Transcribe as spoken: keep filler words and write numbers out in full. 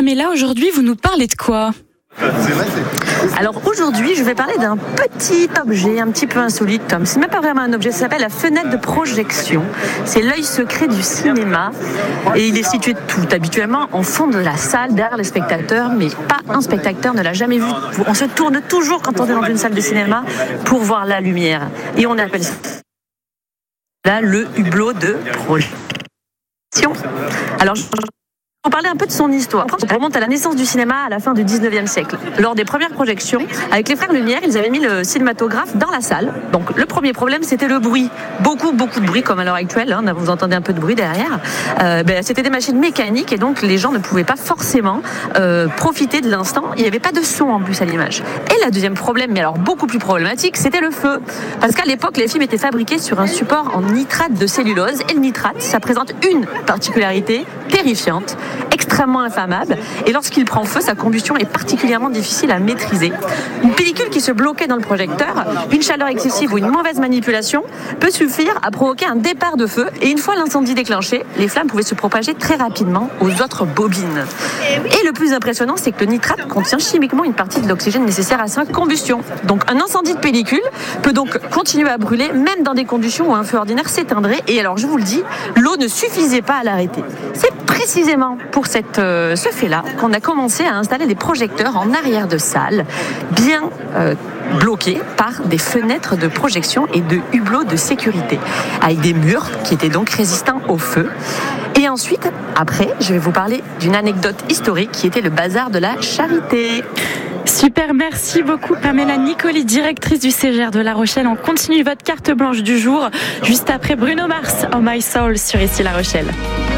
Pamela, aujourd'hui, vous nous parlez de quoi ? Alors aujourd'hui, je vais parler d'un petit objet un petit peu insolite, Tom. C'est même pas vraiment un objet, ça s'appelle la fenêtre de projection. C'est l'œil secret du cinéma et il est situé tout habituellement en fond de la salle, derrière le spectateur, mais pas un spectateur ne l'a jamais vu. On se tourne toujours quand on est dans une salle de cinéma pour voir la lumière et on appelle ça là le hublot de projection. Alors je... Pour parler un peu de son histoire, on remonte à la naissance du cinéma à la fin du dix-neuvième siècle. Lors des premières projections, avec les frères Lumière, ils avaient mis le cinématographe dans la salle. Donc le premier problème, c'était le bruit. Beaucoup, beaucoup de bruit, comme à l'heure actuelle. Hein, vous entendez un peu de bruit derrière. Euh, ben, c'était des machines mécaniques et donc les gens ne pouvaient pas forcément euh, profiter de l'instant. Il n'y avait pas de son en plus à l'image. Et le deuxième problème, mais alors beaucoup plus problématique, c'était le feu. Parce qu'à l'époque, les films étaient fabriqués sur un support en nitrate de cellulose. Et le nitrate, ça présente une particularité terrifiante, extrêmement inflammable, et lorsqu'il prend feu, sa combustion est particulièrement difficile à maîtriser. Une pellicule qui se bloquait dans le projecteur, une chaleur excessive ou une mauvaise manipulation peut suffire à provoquer un départ de feu, et une fois l'incendie déclenché, les flammes pouvaient se propager très rapidement aux autres bobines. Et le plus impressionnant, c'est que le nitrate contient chimiquement une partie de l'oxygène nécessaire à sa combustion. Donc un incendie de pellicule peut donc continuer à brûler, même dans des conditions où un feu ordinaire s'éteindrait, et alors je vous le dis, l'eau ne suffisait pas à l'arrêter. C'est précisément pour cette, euh, ce fait-là qu'on a commencé à installer des projecteurs en arrière de salle, bien euh, bloqués par des fenêtres de projection et de hublots de sécurité, avec des murs qui étaient donc résistants au feu. Et ensuite, après, je vais vous parler d'une anecdote historique qui était le bazar de la Charité. Super, merci beaucoup Pamela Nicoli, directrice du C G R de La Rochelle. On continue votre carte blanche du jour, juste après Bruno Mars, Oh My Soul, sur Ici La Rochelle.